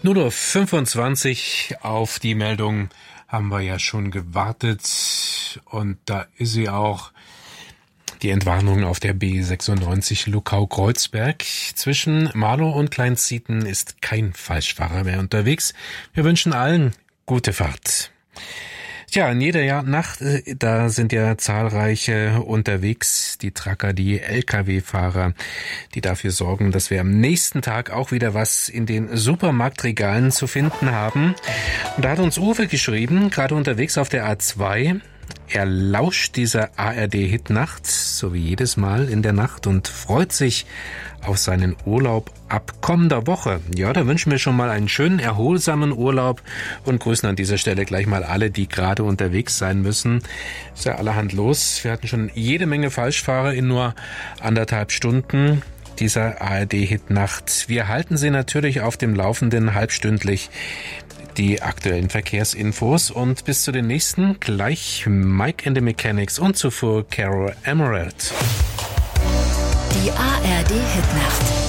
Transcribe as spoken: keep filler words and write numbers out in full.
null Uhr fünfundzwanzig, auf die Meldung haben wir ja schon gewartet und da ist sie auch. Die Entwarnung auf der B sechsundneunzig Luckau-Kreuzberg. Zwischen Marlow und Kleinzieten ist kein Falschfahrer mehr unterwegs. Wir wünschen allen gute Fahrt. Tja, in jeder Jahr Nacht, da sind ja zahlreiche unterwegs, die Trucker, die L K W-Fahrer, die dafür sorgen, dass wir am nächsten Tag auch wieder was in den Supermarktregalen zu finden haben. Und da hat uns Uwe geschrieben, gerade unterwegs auf der A zwei, er lauscht dieser A R D-Hit nachts, so wie jedes Mal in der Nacht, und freut sich auf seinen Urlaub ab kommender Woche. Ja, da wünschen wir schon mal einen schönen, erholsamen Urlaub und grüßen an dieser Stelle gleich mal alle, die gerade unterwegs sein müssen. Ist ja allerhand los. Wir hatten schon jede Menge Falschfahrer in nur anderthalb Stunden. Dieser A R D-Hit nachts. Wir halten Sie natürlich auf dem Laufenden halbstündlich, die aktuellen Verkehrsinfos, und bis zu den nächsten gleich Mike and the Mechanics und zuvor Carol Emerald. Die A R D-Hitnacht.